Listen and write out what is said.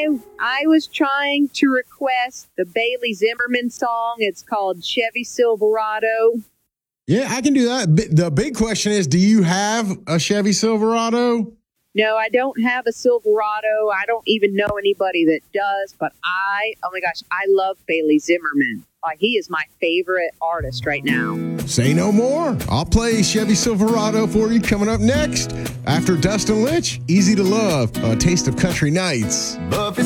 I was trying to request the Bailey Zimmerman song. It's called Chevy Silverado. Yeah, I can do that. The big question is, do you have a Chevy Silverado? No, I don't have a Silverado. I don't even know anybody that does, but oh my gosh, I love Bailey Zimmerman. He is my favorite artist right now. Say no more. I'll play Chevy Silverado for you coming up next. After Dustin Lynch, Easy to Love, A Taste of Country Nights. Buffy